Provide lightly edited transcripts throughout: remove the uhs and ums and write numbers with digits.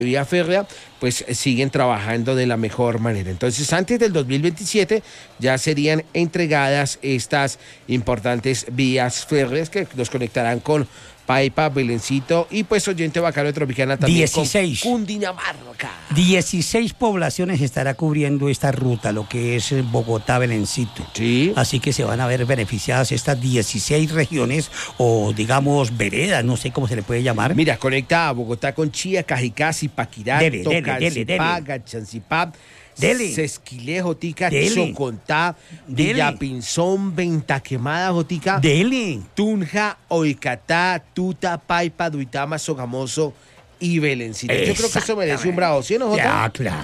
vía férrea, pues siguen trabajando de la mejor manera. Entonces, antes del 2027 ya serían entregadas estas importantes vías férreas que nos conectarán con Paipa, Belencito y pues oyente bacano de Tropicana también 16. con Cundinamarca. 16 poblaciones estará cubriendo esta ruta, lo que es Bogotá, Belencito. Sí. Así que se van a ver beneficiadas estas 16 regiones o digamos veredas, no sé cómo se le puede llamar. Mira, conecta a Bogotá con Chía, Cajicá, Zipaquirá, Tocancipá, Gachancipá, Sesquilé, Jotica, Chocontá, Villapinzón, Ventaquemada, Jotica, Tunja, Oicatá, Tuta, Paipa, Duitama, Sogamoso y Belencito. Yo creo que eso merece un bravo, ¿sí o no, Jota? Ya, claro.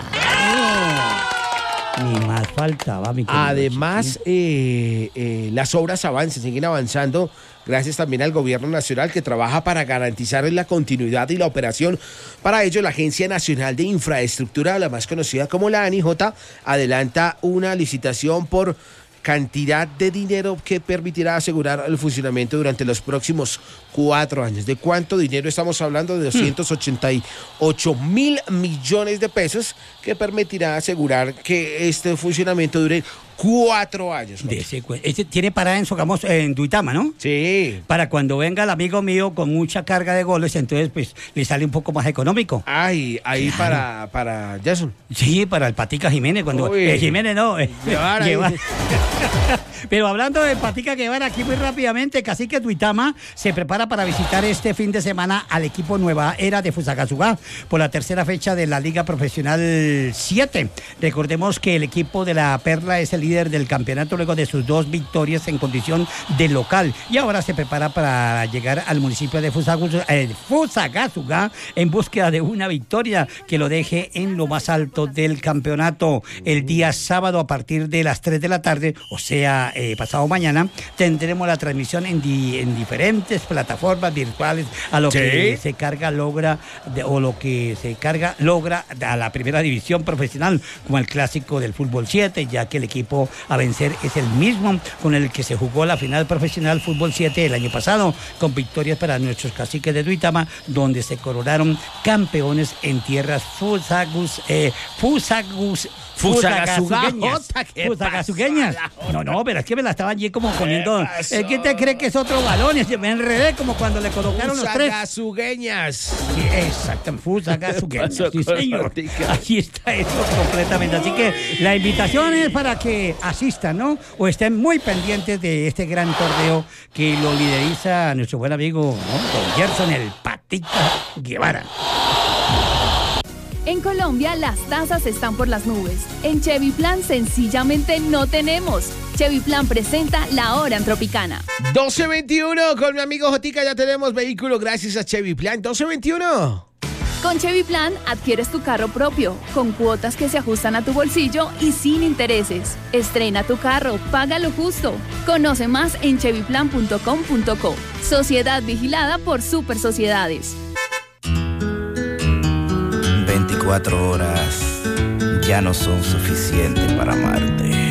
Ni más faltaba, mi querido. Además, las obras avanzan, siguen avanzando, gracias también al gobierno nacional que trabaja para garantizar la continuidad y la operación. Para ello, la Agencia Nacional de Infraestructura, la más conocida como la ANIJ, adelanta una licitación por cantidad de dinero que permitirá asegurar el funcionamiento durante los próximos 4 años. ¿De cuánto dinero estamos hablando? De 288 mil millones de pesos que permitirá asegurar que este funcionamiento dure 4 años. Este tiene parada en Sogamoso, en Duitama, ¿no? Sí. Para cuando venga el amigo mío con mucha carga de goles, entonces pues le sale un poco más económico. Ay, ahí claro. para Jason. Sí, para el Patica Jiménez, cuando Jiménez no, Guevara. Pero hablando de Patica Guevara, aquí muy rápidamente, Cacique Duitama se prepara para visitar este fin de semana al equipo Nueva Era de Fusagasugá por la tercera fecha de la Liga Profesional 7. Recordemos que el equipo de la Perla es el líder del campeonato luego de sus 2 victorias en condición de local y ahora se prepara para llegar al municipio de Fusagasugá en búsqueda de una victoria que lo deje en lo más alto del campeonato. El día sábado a partir de las 3 de la tarde, o sea, pasado mañana, tendremos la transmisión en diferentes plataformas virtuales a lo que se carga logra a la primera división profesional, como el clásico del fútbol 7, ya que el equipo a vencer es el mismo con el que se jugó la final profesional fútbol 7 el año pasado, con victorias para nuestros caciques de Duitama, donde se coronaron campeones en tierras fusagasugueñas. No, pero es que me la estaban allí como poniendo. ¿Quién te cree que es otro balón? Me enredé como cuando le colocaron los 3. Fusagasugueñas. Sí, exacto, fusagasugueñas. Sí, señor. Aquí está eso completamente. Así que la invitación es para que asistan, ¿no? O estén muy pendientes de este gran torneo que lo lideriza nuestro buen amigo, ¿no? Don Gerson, el Patica Guevara. En Colombia las tasas están por las nubes. En Chevy Plan sencillamente no tenemos. Chevy Plan presenta La Hora en Tropicana. 12:21 con mi amigo Jotica, ya tenemos vehículo gracias a Chevy Plan. 12:21. Con Chevy Plan adquieres tu carro propio, con cuotas que se ajustan a tu bolsillo y sin intereses. Estrena tu carro, paga lo justo. Conoce más en chevyplan.com.co. Sociedad vigilada por Super Sociedades. 24 horas ya no son suficientes para amarte.